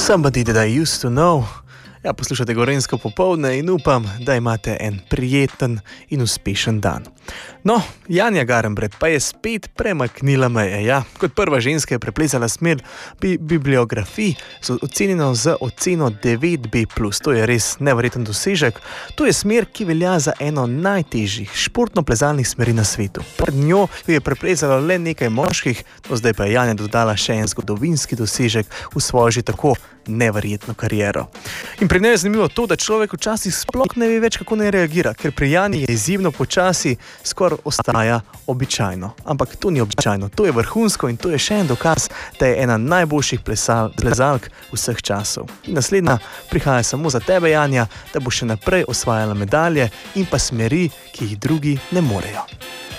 Somebody that I used to know. Ja, poslušate Gorenjsko popoldne in upam, da imate en prijeten in uspešen dan. No, Janja Garnbret pa je spet premaknila meje. Ja, kot prva ženska je preplezala smer bibliografij, ocenjeno z oceno 9B+. To je res neverjeten dosežek. To je smer, ki velja za eno najtežjih športno-plezalnih smeri na svetu. Pred njo je preplezalo le nekaj moških, no zdaj pa je Janja dodala še en zgodovinski dosežek v svojo že tako neverjetno kariero. In pri njej je zanimivo to, da človek včasih sploh ne ve več, kako naj reagira, ker pri Jani je izjemno počasi, skoraj ostaja običajno. Ampak to ni običajno, to je vrhunsko in to je še en dokaz, da je ena najboljših plezalk vseh časov. In naslednja prihaja samo za tebe, Janja, da bo še naprej osvajala medalje in pa smeri, ki jih drugi ne morejo.